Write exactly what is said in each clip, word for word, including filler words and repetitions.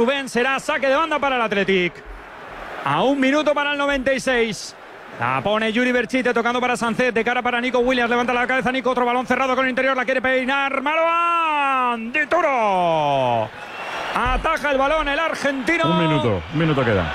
Rubén, será saque de banda para el Athletic. A un minuto para el noventa y seis. La pone Yuri Berchite tocando para Sánchez, de cara para Nico Williams, levanta la cabeza Nico, otro balón cerrado con el interior, la quiere peinar Marouane Dituro. Ataja el balón el argentino. Un minuto, un minuto queda.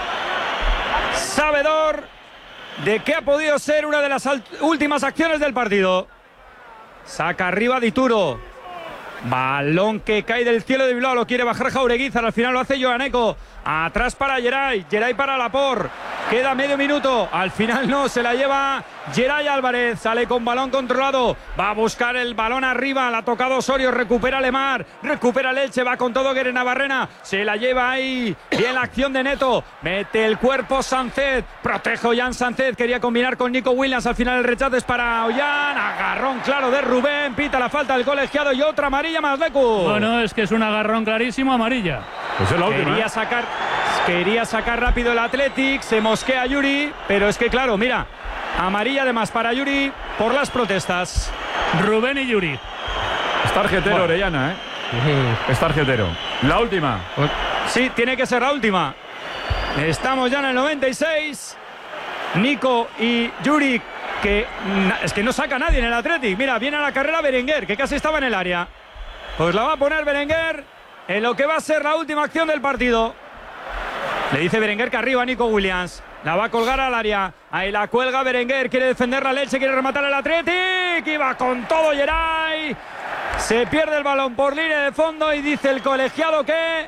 Sabedor de que ha podido ser una de las últimas acciones del partido. Saca arriba Dituro. Balón que cae del cielo de Bilbao, lo quiere bajar Jaureguizar, al final lo hace Joaneco. Atrás para Geray, Geray para Laporte. Queda medio minuto, al final no, se la lleva Geray Álvarez, sale con balón controlado, va a buscar el balón arriba, la ha tocado Osorio, recupera Lemar, recupera Elche, va con todo Guere Navarrena, se la lleva ahí, bien la acción de Neto, mete el cuerpo Sánchez, protege Ollán Sánchez, quería combinar con Nico Williams, al final el rechazo es para Ollán, agarrón claro de Rubén, pita la falta del colegiado y otra amarilla más Lecu. Bueno, es que es un agarrón clarísimo, amarilla. Pues es la última. Quería sacar, quería sacar rápido el Athletic, se mosquea Yuri, pero es que claro, mira, amarilla además para Yuri por las protestas. Rubén y Yuri. Es tarjetero, bueno. Orellana, ¿eh? Es tarjetero. La última. Sí, tiene que ser la última. Estamos ya en el noventa y seis. Nico y Yuri, que es que no saca nadie en el Athletic. Mira, viene a la carrera Berenguer, que casi estaba en el área. Pues la va a poner Berenguer en lo que va a ser la última acción del partido. Le dice Berenguer que arriba Nico Williams. La va a colgar al área. Ahí la cuelga Berenguer. Quiere defender la Leche. Quiere rematar el Athletic. Y va con todo Geray. Se pierde el balón por línea de fondo. Y dice el colegiado que...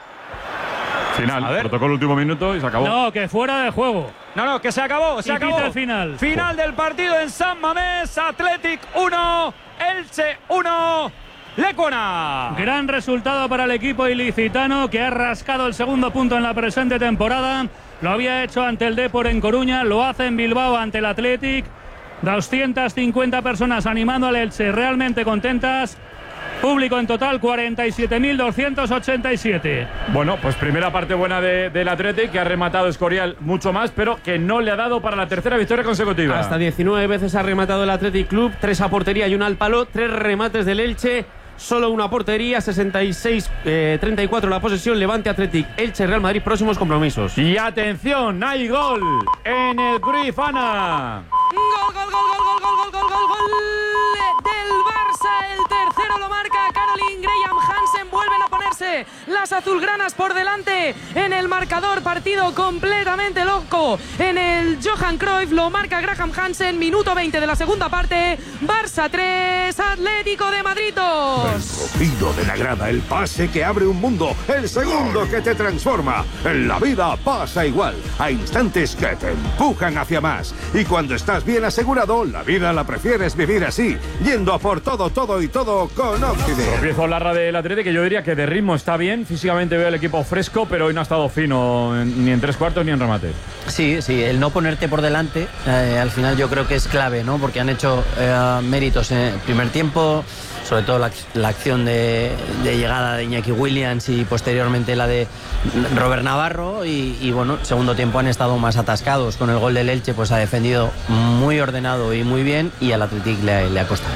Final. Protocolo último minuto y se acabó. No, que fuera de juego. No, no, que se acabó. Se y acabó. El final. Final del partido en San Mamés. Athletic uno. Elche uno. Lecuona. Gran resultado para el equipo ilicitano, que ha rascado el segundo punto en la presente temporada. Lo había hecho ante el Depor en Coruña, lo hace en Bilbao ante el Athletic. doscientas cincuenta personas animando al Elche, realmente contentas. Público en total cuarenta y siete mil doscientos ochenta y siete. Bueno, pues primera parte buena de, del Athletic, que ha rematado Escorial mucho más, pero que no le ha dado para la tercera victoria consecutiva. Hasta diecinueve veces ha rematado el Athletic Club, tres a portería y una al palo, tres remates del Elche, solo una portería, sesenta y seis treinta y cuatro la posesión. Levante, Athletic, Elche, Real Madrid, próximos compromisos. Y atención, hay gol en el Cruyff Ana. Gol, gol, gol, gol, gol, gol, gol, gol, gol del Barça. El tercero lo marca Caroline Graham Hansen. Vuelven a ponerse las azulgranas por delante en el marcador. Partido completamente loco en el Johan Cruyff. Lo marca Graham Hansen. Minuto veinte de la segunda parte. Barça tres, Atlético de Madrid dos. El rugido de la grada, el pase que abre un mundo, el segundo que te transforma. En la vida pasa igual. Hay instantes que te empujan hacia más. Y cuando estás bien asegurado, la vida la prefieres vivir así, yendo a por todo, todo y todo con Occident. Empiezo la rara del Athletic, que yo diría que de ritmo está bien. Físicamente veo el equipo fresco, pero hoy no ha estado fino en, ni en tres cuartos ni en remate. Sí, sí, el no ponerte por delante eh, al final yo creo que es clave, ¿no? Porque han hecho eh, méritos en el primer tiempo, sobre todo la, la acción de, de llegada de Iñaki Williams y posteriormente la de Robert Navarro y, y bueno, segundo tiempo han estado más atascados. Con el gol del Elche pues ha defendido muy ordenado y muy bien, y al Athletic le, le ha costado.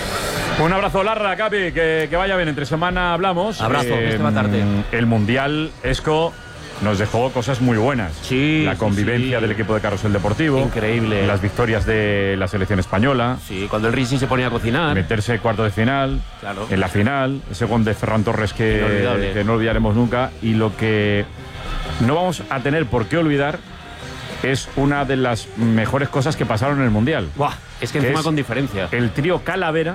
Un abrazo, Larra, Capi, que, que vaya bien. Entre semana hablamos. Abrazo, eh, esta tarde. El Mundial, Esco, nos dejó cosas muy buenas. Sí, la convivencia sí. del equipo de Carrusel Deportivo. Increíble. Las victorias de la selección española. Sí, cuando el Racing se ponía a cocinar. Meterse cuarto de final. Claro. En la final. Ese gol de Ferran Torres que, que no olvidaremos nunca. Y lo que no vamos a tener por qué olvidar es una de las mejores cosas que pasaron en el Mundial. Buah, es que encima es con diferencia. El trío Calavera.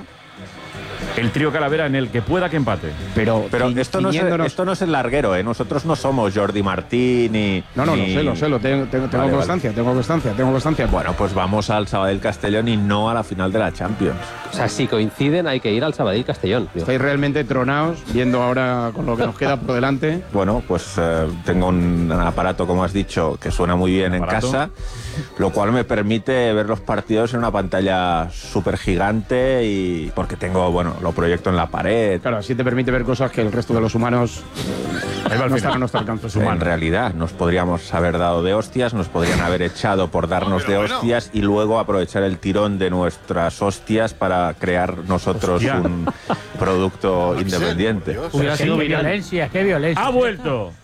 El trío Calavera en el que pueda que empate. Pero, pero esto, no es, esto no es el larguero, ¿eh? Nosotros no somos Jordi Martín ni... No, no, ni... lo sé, lo sé, lo tengo, tengo, tengo vale, constancia, vale. tengo constancia, tengo constancia. Bueno, pues vamos al Sabadell Castellón y no a la final de la Champions. O sea, si coinciden hay que ir al Sabadell Castellón. Tío. Estáis realmente tronados, viendo ahora con lo que nos queda por delante. Bueno, pues eh, tengo un aparato, como has dicho, que suena muy bien en casa, lo cual me permite ver los partidos en una pantalla súper gigante y porque tengo, bueno, lo proyecto en la pared. Claro, así te permite ver cosas que el resto de los humanos no están a nuestro alcance. En realidad, nos podríamos haber dado de hostias, nos podrían haber echado por darnos no, de bueno. hostias y luego aprovechar el tirón de nuestras hostias para crear nosotros Hostia. un producto independiente. Hubiera sido violencia, qué violencia. Ha vuelto.